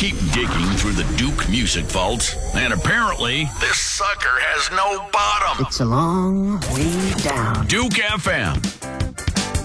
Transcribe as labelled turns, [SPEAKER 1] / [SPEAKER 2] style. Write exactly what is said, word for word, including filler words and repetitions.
[SPEAKER 1] keep digging through the Duke music vaults, and apparently, this sucker has no bottom.
[SPEAKER 2] It's a long way down.
[SPEAKER 1] Duke F M.